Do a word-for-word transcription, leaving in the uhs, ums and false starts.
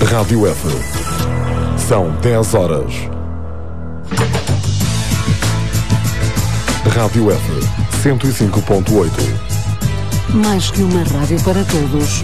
Rádio F. São dez horas. Rádio F, cento e cinco ponto oito. Mais que uma rádio para todos,